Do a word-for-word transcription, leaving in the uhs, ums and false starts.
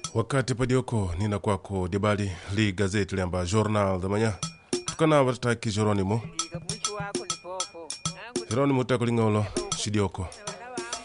wakati padioko nina kwako dibali li gazeti liamba Jornal da Manhã tukana wataki Jeronimo Jeronimo takulingolo shidioko